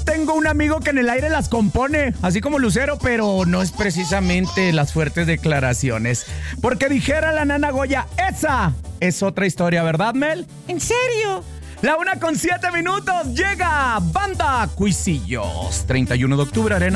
tengo un amigo que en el aire las compone, así como Lucero, pero no es precisamente las fuertes declaraciones. Porque dijera la nana Goya, esa es otra historia, ¿verdad, Mel? ¿En serio? La 1:07 llega Banda Cuisillos. 31 de octubre, Arena